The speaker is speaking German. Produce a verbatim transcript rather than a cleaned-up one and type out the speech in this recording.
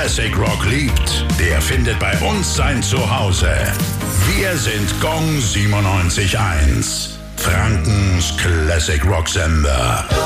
Classic Rock liebt, der findet bei uns sein Zuhause. Wir sind Gong siebenundneunzig Komma eins, Frankens Classic Rock Sender.